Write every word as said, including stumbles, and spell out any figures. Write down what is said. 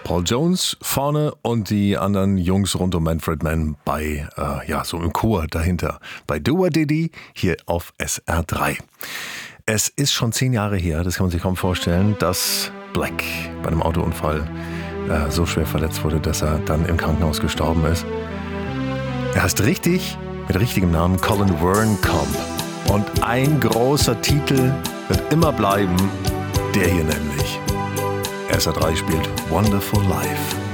Paul Jones vorne und die anderen Jungs rund um Manfred Mann bei, äh, ja, so im Chor dahinter. Bei Do Diddy hier auf S R drei. Es ist schon zehn Jahre her, das kann man sich kaum vorstellen, dass Black bei einem Autounfall äh, so schwer verletzt wurde, dass er dann im Krankenhaus gestorben ist. Er heißt richtig, mit richtigem Namen Colin Verne Comp. Und ein großer Titel wird immer bleiben, der hier nämlich. S R drei spielt Wonderful Life.